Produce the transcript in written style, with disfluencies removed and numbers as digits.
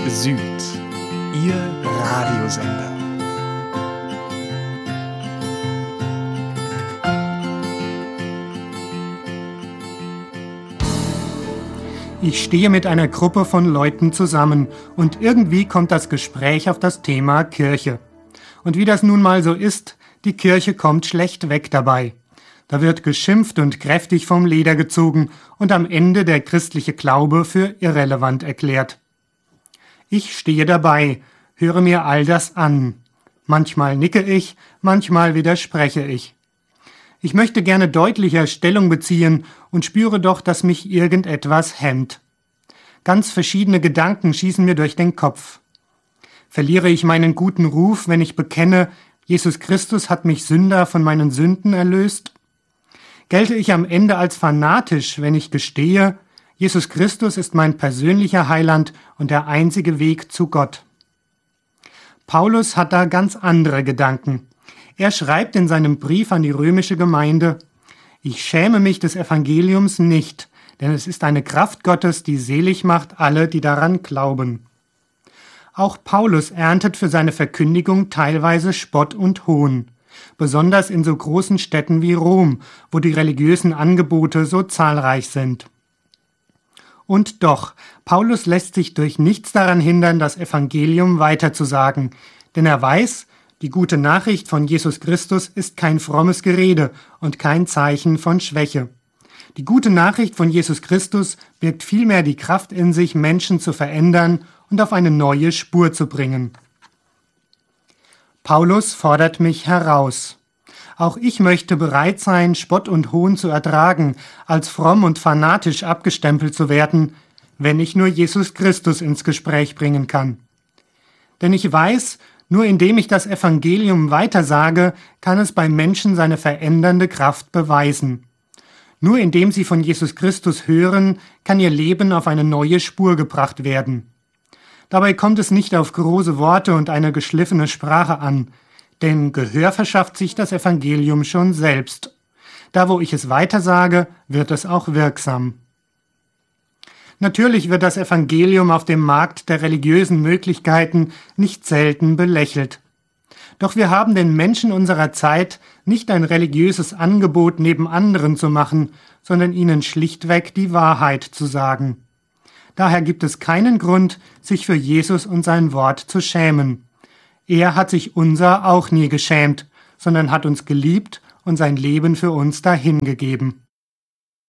Süd, Ihr Radiosender. Ich stehe mit einer Gruppe von Leuten zusammen und irgendwie kommt das Gespräch auf das Thema Kirche. Und wie das nun mal so ist, die Kirche kommt schlecht weg dabei. Da wird geschimpft und kräftig vom Leder gezogen und am Ende der christliche Glaube für irrelevant erklärt. Ich stehe dabei, höre mir all das an. Manchmal nicke ich, manchmal widerspreche ich. Ich möchte gerne deutlicher Stellung beziehen und spüre doch, dass mich irgendetwas hemmt. Ganz verschiedene Gedanken schießen mir durch den Kopf. Verliere ich meinen guten Ruf, wenn ich bekenne, Jesus Christus hat mich Sünder von meinen Sünden erlöst? Gelte ich am Ende als fanatisch, wenn ich gestehe, Jesus Christus ist mein persönlicher Heiland und der einzige Weg zu Gott? Paulus hat da ganz andere Gedanken. Er schreibt in seinem Brief an die römische Gemeinde: Ich schäme mich des Evangeliums nicht, denn es ist eine Kraft Gottes, die selig macht alle, die daran glauben. Auch Paulus erntet für seine Verkündigung teilweise Spott und Hohn, besonders in so großen Städten wie Rom, wo die religiösen Angebote so zahlreich sind. Und doch, Paulus lässt sich durch nichts daran hindern, das Evangelium weiterzusagen, denn er weiß, die gute Nachricht von Jesus Christus ist kein frommes Gerede und kein Zeichen von Schwäche. Die gute Nachricht von Jesus Christus birgt vielmehr die Kraft in sich, Menschen zu verändern und auf eine neue Spur zu bringen. Paulus fordert mich heraus. Auch ich möchte bereit sein, Spott und Hohn zu ertragen, als fromm und fanatisch abgestempelt zu werden, wenn ich nur Jesus Christus ins Gespräch bringen kann. Denn ich weiß, nur indem ich das Evangelium weitersage, kann es bei Menschen seine verändernde Kraft beweisen. Nur indem sie von Jesus Christus hören, kann ihr Leben auf eine neue Spur gebracht werden. Dabei kommt es nicht auf große Worte und eine geschliffene Sprache an, denn Gehör verschafft sich das Evangelium schon selbst. Da, wo ich es weitersage, wird es auch wirksam. Natürlich wird das Evangelium auf dem Markt der religiösen Möglichkeiten nicht selten belächelt. Doch wir haben den Menschen unserer Zeit nicht ein religiöses Angebot neben anderen zu machen, sondern ihnen schlichtweg die Wahrheit zu sagen. Daher gibt es keinen Grund, sich für Jesus und sein Wort zu schämen. Er hat sich unser auch nie geschämt, sondern hat uns geliebt und sein Leben für uns dahingegeben.